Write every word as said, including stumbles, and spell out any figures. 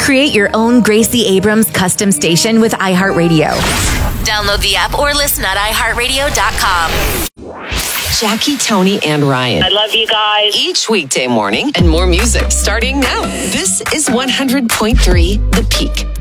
Create your own Gracie Abrams custom station with iHeartRadio. Download the app or listen at i heart radio dot com. Jackie, Tony, and Ryan. I love you guys. Each weekday morning and more music starting now. This is one hundred point three The Peak.